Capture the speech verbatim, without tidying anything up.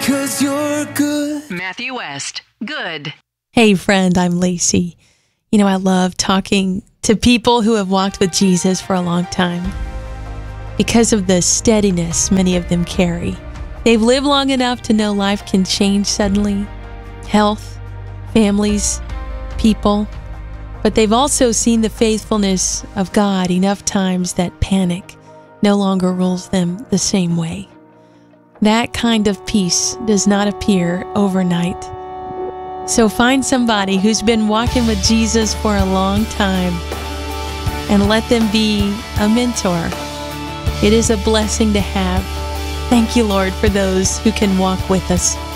'cause you're good. Matthew West, good. Hey friend, I'm Lacey. You know, I love talking to people who have walked with Jesus for a long time because of the steadiness many of them carry. They've lived long enough to know life can change suddenly, health, families, people, but they've also seen the faithfulness of God enough times that panic no longer rules them the same way. That kind of peace does not appear overnight. So find somebody who's been walking with Jesus for a long time and let them be a mentor. It is a blessing to have. Thank you, Lord, for those who can walk with us.